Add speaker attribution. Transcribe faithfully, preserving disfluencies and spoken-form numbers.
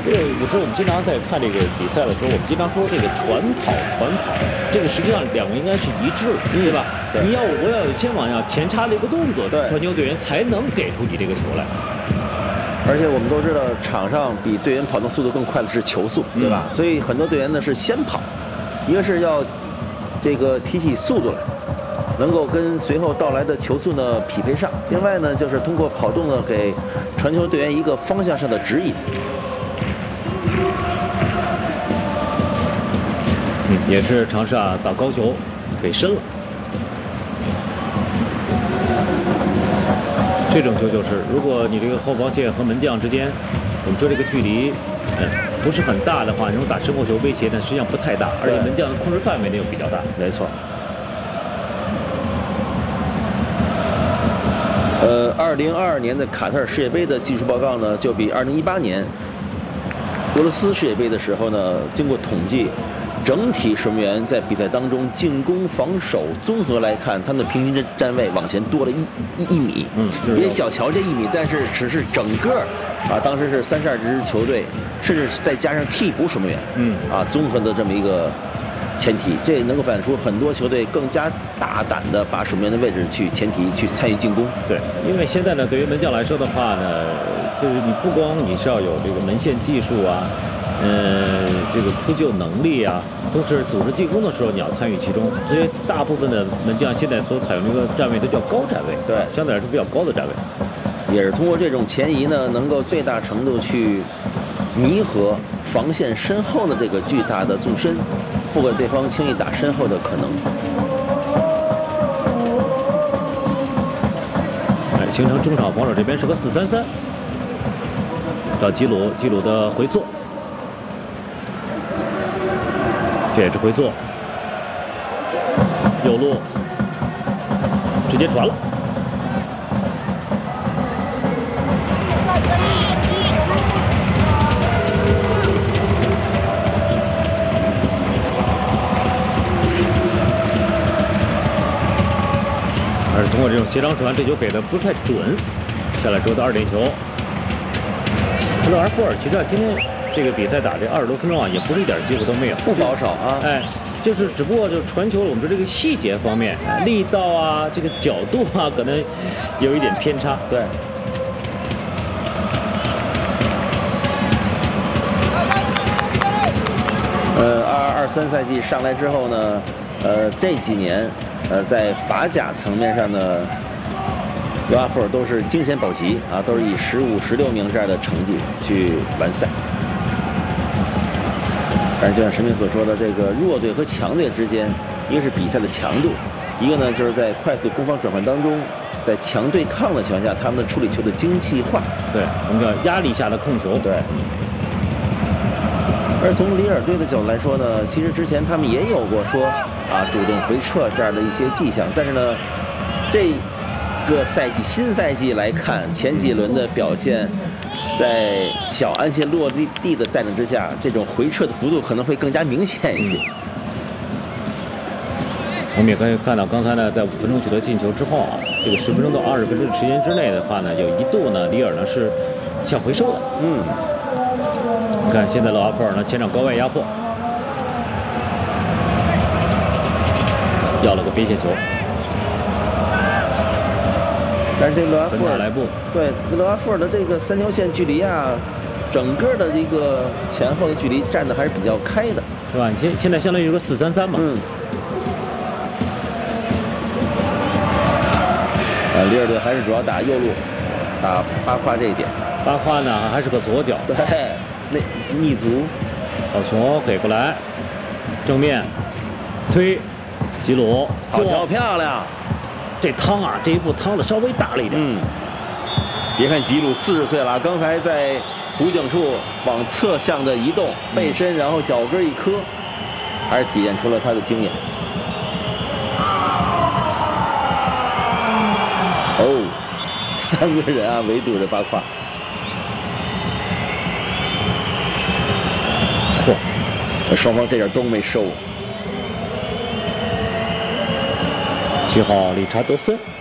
Speaker 1: 这个我知道我们经常在看这个比赛的时候，我们经常说这个传跑传跑，这个实际上两个应该是一致，对吧？
Speaker 2: 对
Speaker 1: 你要我要先往下前插的一个动作，
Speaker 2: 对
Speaker 1: 传球队员才能给出你这个球来。
Speaker 2: 而且我们都知道，场上比队员跑动速度更快的是球速，对吧？
Speaker 1: 嗯、
Speaker 2: 所以很多队员呢是先跑，一个是要这个提起速度来，能够跟随后到来的球速呢匹配上。另外呢，就是通过跑动呢给传球队员一个方向上的指引。
Speaker 1: 嗯，也是尝试啊打高球，给深了。这种球就是，如果你这个后防线和门将之间，我们说这个距离，嗯，不是很大的话，你说打身后球威胁呢，实际上不太大，而且门将的控制范围呢又比较大。
Speaker 2: 没错。呃，二零二二年的卡塔尔世界杯的技术报告呢，就比二零一八年俄罗斯世界杯的时候呢，经过统计。整体守门员在比赛当中进攻、防守综合来看，他们的平均站位往前多了一一一米。
Speaker 1: 嗯，
Speaker 2: 别小瞧这一米，但是只是整个啊，当时是三十二支球队，甚至再加上替补守门员，
Speaker 1: 嗯
Speaker 2: 啊，综合的这么一个前提，这能够反映出很多球队更加大胆的把守门员的位置去前提去参与进攻。
Speaker 1: 对，因为现在呢，对于门将来说的话呢，就是你不光你是要有这个门线技术啊。呃，这个扑救能力啊，同时组织进攻的时候你要参与其中。所以大部分的门将现在所采用的一个站位都叫高站位，
Speaker 2: 对，
Speaker 1: 相对来说比较高的站位。
Speaker 2: 也是通过这种前移呢，能够最大程度去弥合防线身后的这个巨大的纵深，不给对方轻易打身后的可能。
Speaker 1: 哎，形成中场防守这边是个四三三，找基鲁，基鲁的回做。这也是回做，右路直接传了。而是通过这种斜长传，这球给的不太准，下来之后的二点球。勒尔夫尔其实今天。这个比赛打这二十多分钟啊，也不是一点机会都没有，
Speaker 2: 不保守啊。
Speaker 1: 哎，就是只不过就传球，我们说这个细节方面，力道啊，这个角度啊，可能有一点偏差。
Speaker 2: 对。呃，二二三赛季上来之后呢，呃，这几年，呃，在法甲层面上呢，尤阿夫尔都是惊险保级啊，都是以十五、十六名这样的成绩去完赛。但是就像石明所说的，这个弱队和强队之间，一个是比赛的强度，一个呢就是在快速攻防转换当中，在强对抗的情况下，他们的处理球的精细化。
Speaker 1: 对，我们叫压力下的控球。
Speaker 2: 对。而从里尔队的角度来说呢，其实之前他们也有过说啊主动回撤这样的一些迹象，但是呢，这个赛季新赛季来看，前几轮的表现。在小安切洛蒂的带领之下，这种回撤的幅度可能会更加明显一些。
Speaker 1: 我们也可以看到，刚才呢，在五分钟取得进球之后啊，这个十分钟到二十分钟时间之内的话呢，有一度呢，里尔呢是向回收的。
Speaker 2: 嗯，
Speaker 1: 你看现在勒阿夫尔呢前场高位压迫，要了个边线球。
Speaker 2: 但是这勒阿夫尔
Speaker 1: 来布
Speaker 2: 对勒阿夫尔的这个三条线距离啊，整个的一个前后的距离站的还是比较开的，
Speaker 1: 对吧？你现现在相当于一个四三三嘛。
Speaker 2: 嗯。啊，里尔队还是主要打右路，打巴夸这一点。
Speaker 1: 巴夸呢还是个左脚，
Speaker 2: 对，那逆足，
Speaker 1: 好球给过来，正面推，吉鲁，
Speaker 2: 好球，漂亮。
Speaker 1: 这趟啊，这一步趟的稍微大了一点。
Speaker 2: 嗯，别看吉鲁四十岁了，刚才在弧顶处往侧向的移动，背身，然后脚跟一磕，还是体现出了他的经验。哦，三个人啊，围堵着巴夸。嚯，双方这点都没收。
Speaker 1: 七号理查德森。